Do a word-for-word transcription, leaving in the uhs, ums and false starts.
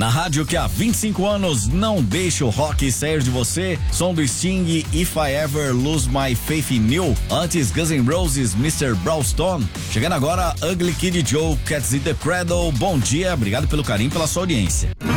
Na rádio que há vinte e cinco anos não deixa o rock sair de você. Som do Sting, If I Ever Lose My Faith in You. Antes Guns N' Roses, mister Brownstone. Chegando agora, Ugly Kid Joe, Cats in the Cradle. Bom dia, obrigado pelo carinho, pela sua audiência.